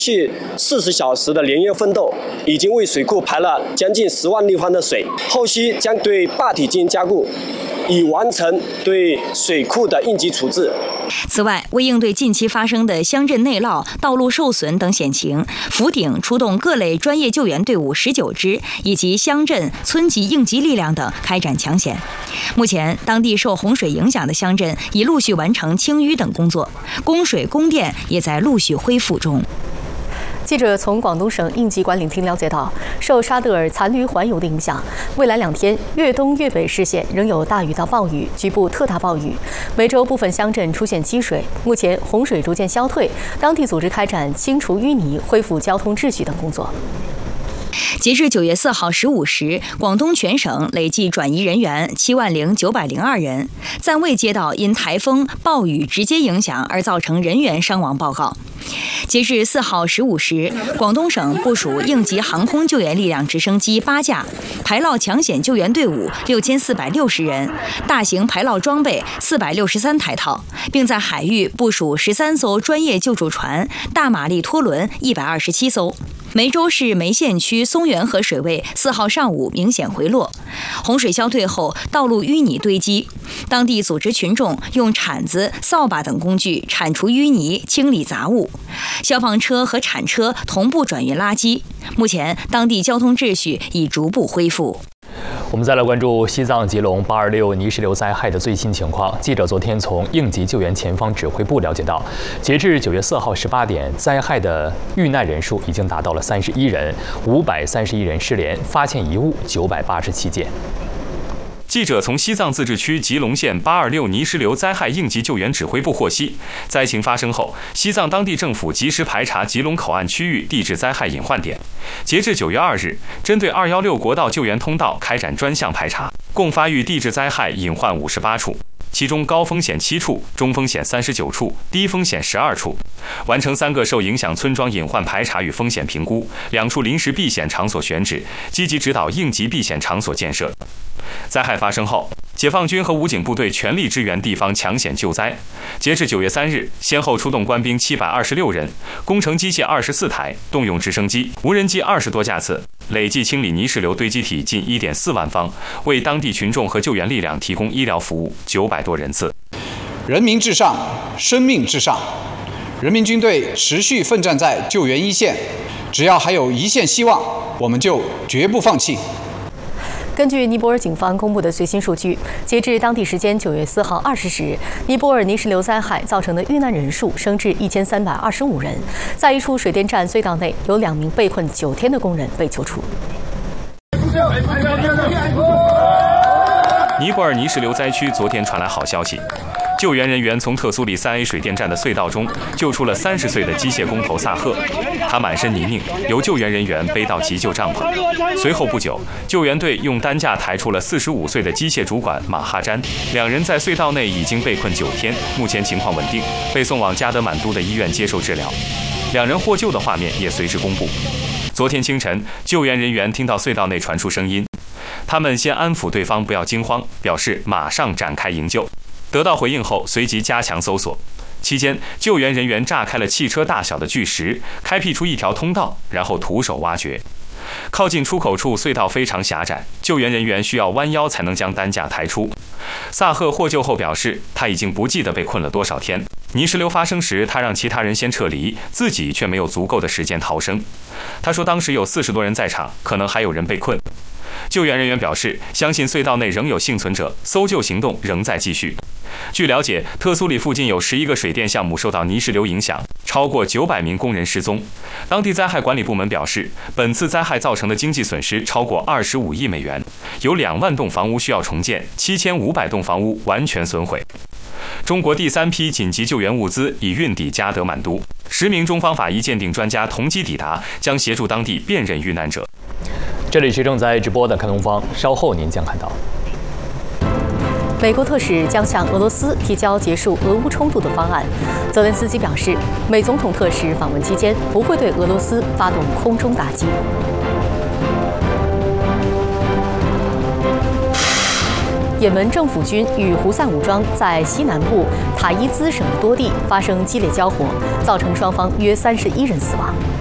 续40小时的连夜奋斗，已经为水库排了将近10万立方的水，后续将对坝体进行加固，以完成对水库的应急处置。 此外，为应对近期发生的乡镇内涝、道路受损等险情，福鼎出动各类专业救援队伍19支，以及乡镇、村级应急力量等开展抢险。目前，当地受洪水影响的乡镇已陆续完成清淤等工作，供水、供电也在陆续恢复中。 记者从广东省应急管理厅了解到，受沙德尔残余环流的影响，未来2天粤东、粤北市县仍有大雨到暴雨，局部特大暴雨。梅州部分乡镇出现积水，目前洪水逐渐消退，当地组织开展清除淤泥、恢复交通秩序等工作。 截至9月4号15时，广东全省累计转移人员70902人，暂未接到因台风、暴雨直接影响而造成人员伤亡报告。截至4号15时，广东省部署应急航空救援力量直升机8架，排涝抢险救援队伍6460人，大型排涝装备463台套，并在海域部署13艘专业救助船、大马力拖轮127艘。梅州市梅县区松原河水位4号上午明显回落，洪水消退后，道路淤泥堆积，当地组织群众用铲子、扫把等工具铲除淤泥、清理杂物，消防车和铲车同步转运垃圾。目前，当地交通秩序已逐步恢复。 我们再来关注西藏吉隆826泥石流灾害的最新情况。记者昨天从应急救援前方指挥部了解到，截至9月4号18点，灾害的遇难人数已经达到了31人，531人失联，发现遗物987件。 记者从西藏自治区吉隆县826泥石流灾害应急救援指挥部获悉，灾情发生后，西藏当地政府及时排查吉隆口岸区域地质灾害隐患点。截至9月2日，针对216国道救援通道开展专项排查，共发遇地质灾害隐患58处。其中高风险7处，中风险39处，低风险12处，完成3个受影响村庄隐患排查与风险评估，2处临时避险场所选址，积极指导应急避险场所建设。灾害发生后，解放军和武警部队全力支援地方抢险救灾。截至9月3日，先后出动官兵726人，工程机械24台，动用直升机、无人机20多架次，累计清理泥石流堆积体近1.4万方，为当地群众和救援力量提供医疗服务900多人次。 人民至上，生命至上。人民军队持续奋战在救援一线，只要还有一线希望，我们就绝不放弃。 根据尼泊尔警方公布的最新数据，截至当地时间9月4号20时，尼泊尔泥石流灾害造成的遇难人数升至1325人。在一处水电站隧道内，有2名被困9天的工人被救出。 尼泊尔泥石流灾区昨天传来好消息。救援人员从特苏里3A 水电站的隧道中救出了30岁的机械工头萨赫，他满身泥泞，由救援人员背到急救帐篷。随后不久，救援队用担架抬出了45岁的机械主管马哈詹，2人在隧道内已经被困9天，目前情况稳定，被送往加德满都的医院接受治疗。2人获救的画面也随之公布。昨天清晨，救援人员听到隧道内传出声音，他们先安抚对方不要惊慌，表示马上展开营救。得到回应后，随即加强搜索。期间，救援人员炸开了汽车大小的巨石，开辟出一条通道，然后徒手挖掘。靠近出口处，隧道非常狭窄，救援人员需要弯腰才能将担架抬出。萨赫获救后表示，他已经不记得被困了多少天。泥石流发生时，他让其他人先撤离，自己却没有足够的时间逃生。他说，当时有40多人在场，可能还有人被困。救援人员表示，相信隧道内仍有幸存者，搜救行动仍在继续。据了解，特苏里附近有11个水电项目受到泥石流影响，超过900名工人失踪。当地灾害管理部门表示，本次灾害造成的经济损失超过25亿美元，有2万栋房屋需要重建，7500栋房屋完全损毁。中国第3批紧急救援物资已运抵加德满都，10名中方法医鉴定专家同机抵达，将协助当地辨认遇难者。 这里是正在直播的看东方，稍后您将看到。 美国特使将向俄罗斯提交结束俄乌冲突的方案。泽连斯基表示，美总统特使访问期间不会对俄罗斯发动空中打击。 也门政府军与胡塞武装在西南部塔伊兹省的多地发生激烈交火，造成双方约31人死亡。